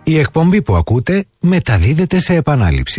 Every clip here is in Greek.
Η εκπομπή που ακούτε μεταδίδεται σε επανάληψη.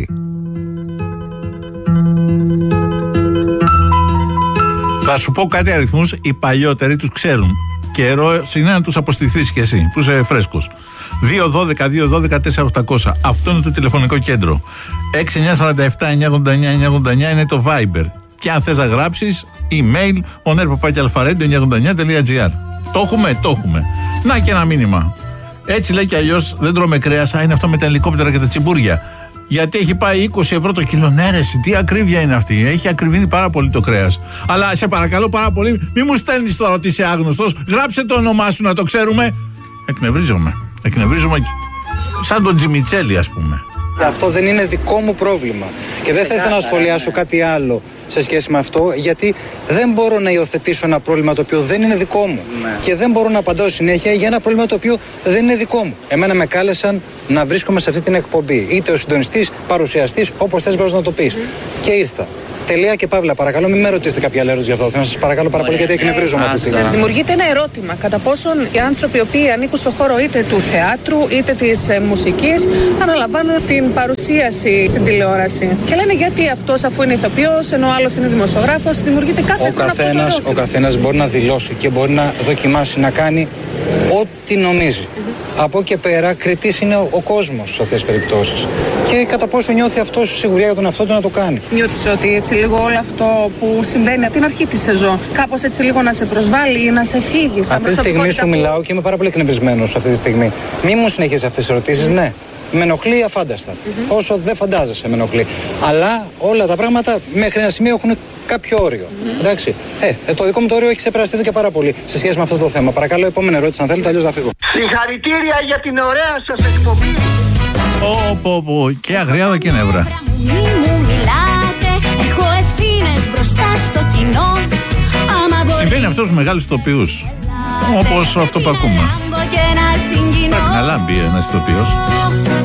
Θα σου πω κάτι αριθμούς, οι παλιότεροι τους ξέρουν. Καιρό είναι να τους αποστηθείς κι εσύ, που είσαι φρέσκος. 2-12-2-12-4-800. Αυτό είναι το τηλεφωνικό κέντρο. 6-947-989-989 είναι το Viber. Και αν θες να γράψεις, email oner@alpharedio989.gr. Το έχουμε. Να και ένα μήνυμα. Έτσι λέει κι αλλιώς δεν τρώμε κρέας, είναι αυτό με τα ελικόπτερα και τα τσιμπούρια. Γιατί έχει πάει 20 ευρώ το κιλό. Ναι, ρε, τι ακρίβεια είναι αυτή. Έχει ακριβήνει πάρα πολύ το κρέας. Αλλά σε παρακαλώ πάρα πολύ, μη μου στέλνεις τώρα ότι είσαι άγνωστος. Γράψε το όνομά σου να το ξέρουμε. Εκνευρίζομαι. Σαν τον Τζιμιτσέλη, ας πούμε. Αυτό δεν είναι δικό μου πρόβλημα. Και δεν θα ήθελα να σχολιάσω κάτι άλλο σε σχέση με αυτό, γιατί δεν μπορώ να υιοθετήσω ένα πρόβλημα το οποίο δεν είναι δικό μου. Και δεν μπορώ να απαντάω συνέχεια για ένα πρόβλημα το οποίο δεν είναι δικό μου. Εμένα με κάλεσαν να βρίσκομαι σε αυτή την εκπομπή. Είτε ο συντονιστής, παρουσιαστής, όπως θες μπορείς να το πεις. Και ήρθα. Τελεία και παύλα, παρακαλώ, μην με ρωτήσετε κάποια άλλη ερώτηση γι' αυτό. Θέλω να σας παρακαλώ πάρα πολύ, γιατί εκνευρίζομαι αυτή τη στιγμή. Δημιουργείται ένα ερώτημα. Κατά πόσον οι άνθρωποι οι οποίοι ανήκουν στον χώρο είτε του θεάτρου είτε της μουσικής αναλαμβάνουν την παρουσίαση στην τηλεόραση. Και λένε γιατί αυτός, αφού είναι ηθοποιός, ενώ ο άλλος είναι δημοσιογράφος, δημιουργείται κάθε χρόνο αυτό το ερώτημα. Ο καθένας μπορεί να δηλώσει και μπορεί να δοκιμάσει να κάνει ό,τι νομίζει. Από εκεί και πέρα, κριτής είναι ο κόσμος σε αυτές τις περιπτώσεις. Και κατά πόσο νιώθει αυτός σιγουριά για τον εαυτό του να το κάνει. Νιώθεις ότι έτσι λίγο όλο αυτό που συμβαίνει από την αρχή της σεζόν, κάπως έτσι λίγο να σε προσβάλλει ή να σε φύγει? Αυτή τη στιγμή σου μιλάω και είμαι πάρα πολύ εκνευρισμένος αυτή τη στιγμή. Μη μου συνεχίσεις αυτές τις ερωτήσεις, ναι. Με ενοχλεί αφάνταστα. Όσο δεν φαντάζεσαι με ενοχλεί. Αλλά όλα τα πράγματα μέχρι ένα σημείο έχουν κάποιο όριο. Εντάξει. Το δικό μου το όριο έχει ξεπεραστεί εδώ και πάρα πολύ σε σχέση με αυτό το θέμα. Παρακαλώ, επόμενη ερώτηση, αν θέλετε, αλλιώς να φύγω. Συγχαρητήρια για την ωραία σας εκπομπή. Και αγριάδα και νεύρα. Μη μου μιλάτε, έχω ευθύνες μπροστά στο κοινό. Συμβαίνει αυτό στους μεγάλους ηθοποιούς. Όπως αυτό που ακούμε. Πρέπει να λάμπει ένας ηθοποιός.